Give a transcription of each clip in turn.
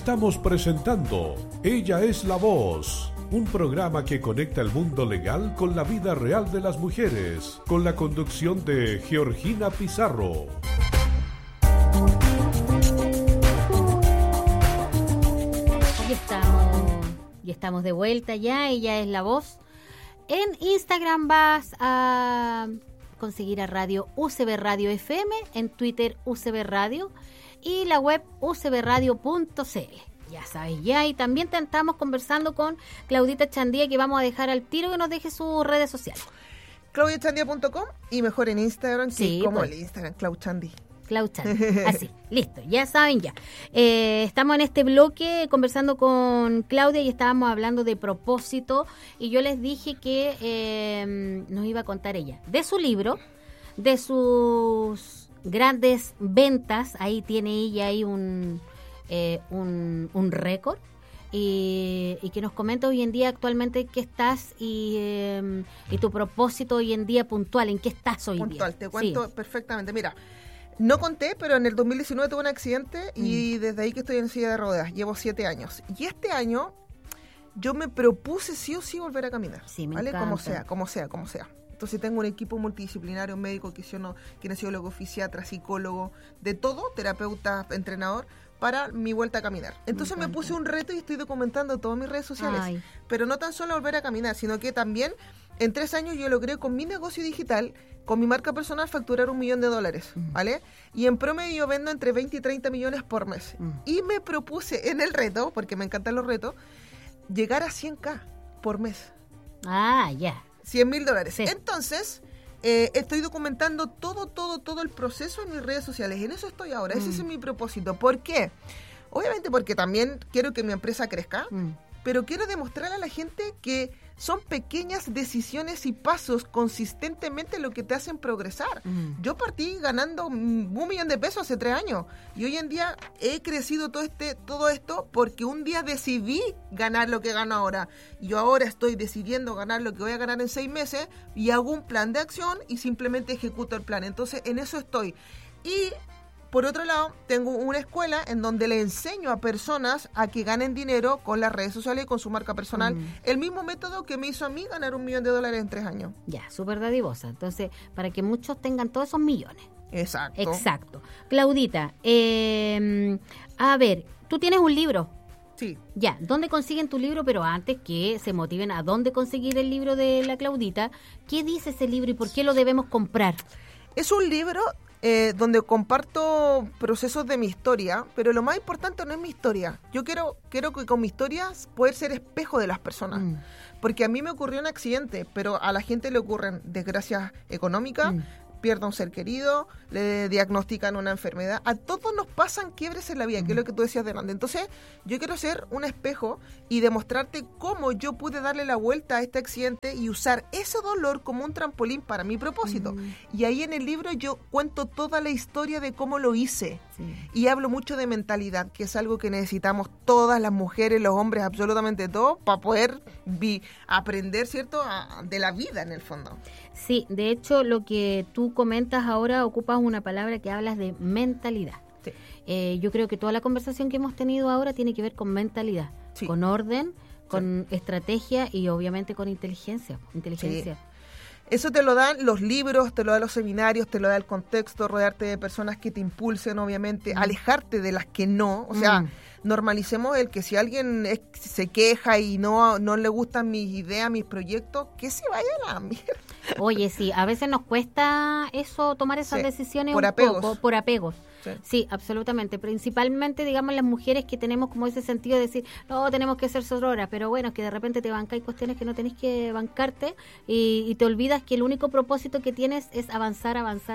Estamos presentando Ella es la Voz, un programa que conecta el mundo legal con la vida real de las mujeres, con la conducción de Georgina Pizarro. Y estamos de vuelta ya. Ella es la Voz. En Instagram vas a conseguir a Radio UCB Radio FM, en Twitter UCB Radio y la web ucbradio.cl. Ya sabes, ya. Y también estamos conversando con Claudita Chandía, que vamos a dejar al tiro que nos deje sus redes sociales. claudiachandia.com y mejor en Instagram, sí, que como pues. el Instagram, Clau Chandy. Clau Chandy, así, listo, ya saben ya. Estamos en este bloque conversando con Claudia y estábamos hablando de propósito y yo les dije que nos iba a contar ella de su libro, de sus grandes ventas. Ahí tiene ella ahí un récord. Y que nos comenta hoy en día actualmente qué estás y tu propósito hoy en día puntual, en qué estás hoy en día. Puntual, te cuento perfectamente. Mira, no conté, pero en el 2019 tuve un accidente y desde ahí que estoy en silla de ruedas. Llevo 7 años. Y este año yo me propuse sí o sí volver a caminar. Sí, me ¿vale? encanta. Como sea. Entonces tengo un equipo multidisciplinario, médico, kinesiólogo, fisiatra, psicólogo, de todo, terapeuta, entrenador, para mi vuelta a caminar. Entonces me puse un reto y estoy documentando todas mis redes sociales. Ay. Pero no tan solo volver a caminar, sino que también en 3 años yo logré con mi negocio digital, con mi marca personal, facturar $1 millón, ¿vale? Y en promedio vendo entre 20 y 30 millones por mes. Y me propuse en el reto, porque me encantan los retos, llegar a 100K por mes. Ah, ya. $100,000. Sí. Entonces, estoy documentando todo el proceso en mis redes sociales. En eso estoy ahora. Ese es mi propósito. ¿Por qué? Obviamente porque también quiero que mi empresa crezca, pero quiero demostrarle a la gente que son pequeñas decisiones y pasos consistentemente lo que te hacen progresar. Yo partí ganando $1 millón hace 3 años y hoy en día he crecido todo esto porque un día decidí ganar lo que gano ahora. Yo ahora estoy decidiendo ganar lo que voy a ganar en 6 meses y hago un plan de acción y simplemente ejecuto el plan. Entonces, en eso estoy. Y por otro lado, tengo una escuela en donde le enseño a personas a que ganen dinero con las redes sociales y con su marca personal. El mismo método que me hizo a mí ganar $1 millón en 3 años. Ya, súper dadivosa. Entonces, para que muchos tengan todos esos millones. Exacto. Claudita, a ver, tú tienes un libro. Sí. Ya, ¿dónde consiguen tu libro? Pero antes que se motiven a dónde conseguir el libro de la Claudita, ¿qué dice ese libro y por qué lo debemos comprar? Es un libro donde comparto procesos de mi historia, pero lo más importante no es mi historia. Yo quiero que con mi historia poder ser espejo de las personas. Porque a mí me ocurrió un accidente, pero a la gente le ocurren desgracias económicas, pierde a un ser querido, le diagnostican una enfermedad. A todos nos pasan quiebres en la vida, que es lo que tú decías delante. Entonces, yo quiero ser un espejo y demostrarte cómo yo pude darle la vuelta a este accidente y usar ese dolor como un trampolín para mi propósito. Y ahí en el libro yo cuento toda la historia de cómo lo hice. Y hablo mucho de mentalidad, que es algo que necesitamos todas las mujeres, los hombres, absolutamente todos, para poder aprender, ¿cierto?, de la vida en el fondo. Sí, de hecho, lo que tú comentas ahora, ocupas una palabra que hablas de mentalidad. Sí. Yo creo que toda la conversación que hemos tenido ahora tiene que ver con mentalidad, con orden, con estrategia y obviamente con inteligencia. Sí. Eso te lo dan los libros, te lo dan los seminarios, te lo da el contexto, rodearte de personas que te impulsen, obviamente, alejarte de las que no. O sea, normalicemos el que si alguien se queja y no le gustan mis ideas, mis proyectos, que se vaya a la mierda. Oye, sí, a veces nos cuesta eso, tomar esas decisiones por un apegos. poco, por apegos. Sí, absolutamente. Principalmente, digamos, las mujeres que tenemos como ese sentido de decir, no, tenemos que ser sororas, pero bueno, es que de repente te bancáis cuestiones que no tenés que bancarte y te olvidas que el único propósito que tienes es avanzar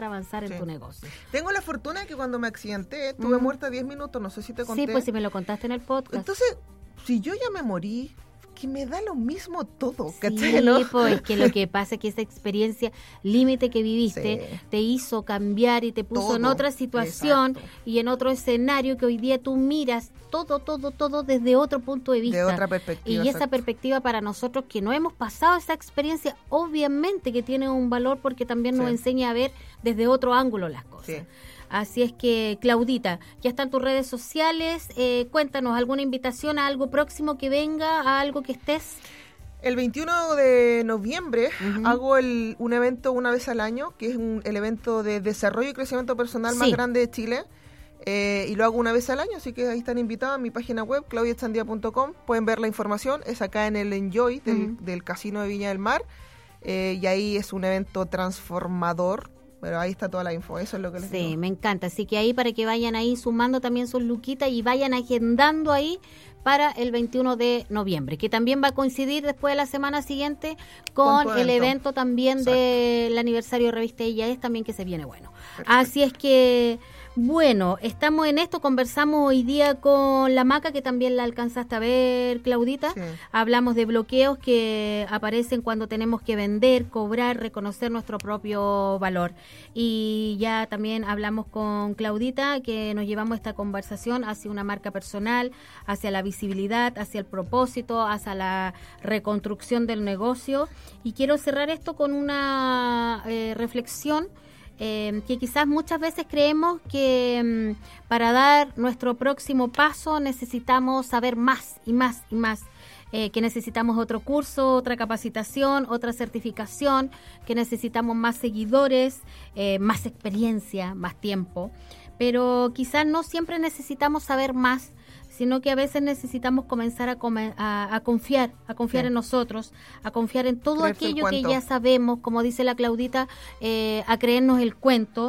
en tu negocio. Tengo la fortuna que cuando me accidenté, estuve muerta 10 minutos, no sé si te conté. Sí, pues si me lo contaste en el podcast. Entonces, si yo ya me morí, que me da lo mismo todo, ¿cachai? Sí, ¿no? Pues que lo que pasa es que esa experiencia límite que viviste te hizo cambiar y te puso todo en otra situación y en otro escenario que hoy día tú miras todo desde otro punto de vista. De otra perspectiva. Y esa perspectiva para nosotros que no hemos pasado esa experiencia, obviamente que tiene un valor porque también nos enseña a ver desde otro ángulo las cosas. Así es que, Claudita, ya están tus redes sociales. Cuéntanos, ¿alguna invitación a algo próximo que venga, a algo que estés? El 21 de noviembre hago un evento una vez al año, que es el evento de desarrollo y crecimiento personal más grande de Chile. Y lo hago una vez al año, así que ahí están invitados a mi página web, claudiachandia.com. Pueden ver la información, es acá en el Enjoy del Casino de Viña del Mar. Y ahí es un evento transformador. Pero ahí está toda la info, eso es lo que les digo. Sí, me encanta. Así que ahí para que vayan ahí sumando también sus luquitas y vayan agendando ahí para el 21 de noviembre, que también va a coincidir después de la semana siguiente con el evento también del aniversario de Revista Ella Es, también que se viene bueno. Perfecto. Así es que, bueno, estamos en esto, conversamos hoy día con la Maca, que también la alcanzaste a ver, Claudita. Sí. Hablamos de bloqueos que aparecen cuando tenemos que vender, cobrar, reconocer nuestro propio valor. Y ya también hablamos con Claudita, que nos llevamos esta conversación hacia una marca personal, hacia la visibilidad, hacia el propósito, hacia la reconstrucción del negocio. Y quiero cerrar esto con una reflexión. Que quizás muchas veces creemos que para dar nuestro próximo paso necesitamos saber más y más y más, que necesitamos otro curso, otra capacitación, otra certificación, que necesitamos más seguidores, más experiencia, más tiempo, pero quizás no siempre necesitamos saber más, sino que a veces necesitamos comenzar a confiar en nosotros, a confiar en todo aquello que ya sabemos, como dice la Claudita, a creernos el cuento,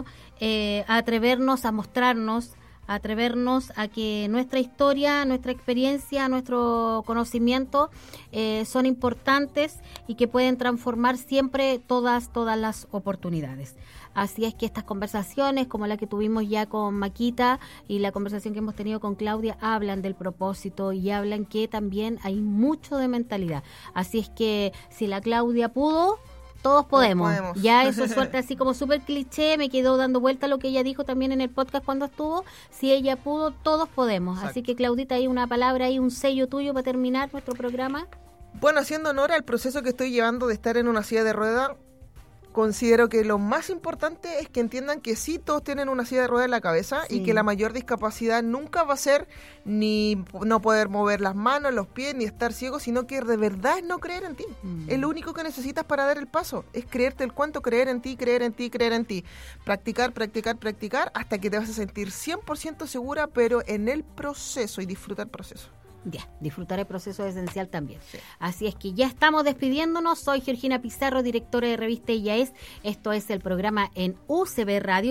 a atrevernos a mostrarnos, a atrevernos a que nuestra historia, nuestra experiencia, nuestro conocimiento son importantes y que pueden transformar siempre todas las oportunidades. Así es que estas conversaciones, como la que tuvimos ya con Maquita y la conversación que hemos tenido con Claudia, hablan del propósito y hablan que también hay mucho de mentalidad. Así es que si la Claudia pudo, todos podemos. Ya eso suelta así como súper cliché, me quedó dando vuelta lo que ella dijo también en el podcast cuando estuvo. Si ella pudo, todos podemos. Exacto. Así que, Claudita, hay una palabra, hay un sello tuyo para terminar nuestro programa. Bueno, haciendo honor al proceso que estoy llevando de estar en una silla de ruedas, considero que lo más importante es que entiendan que sí, todos tienen una silla de ruedas en la cabeza y que la mayor discapacidad nunca va a ser ni no poder mover las manos, los pies, ni estar ciego, sino que de verdad es no creer en ti. Es lo único que necesitas para dar el paso, es creerte el cuento, creer en ti, creer en ti, creer en ti. Practicar, practicar, practicar hasta que te vas a sentir 100% segura, pero en el proceso y disfrutar el proceso. Ya, disfrutar el proceso es esencial también. Sí. Así es que ya estamos despidiéndonos. Soy Georgina Pizarro, directora de Revista Ella Es. Esto es el programa en UCB Radio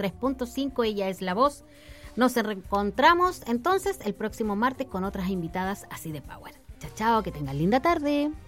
103.5. Ella es la voz. Nos reencontramos entonces el próximo martes con otras invitadas así de power. Chao, chao, que tengan linda tarde.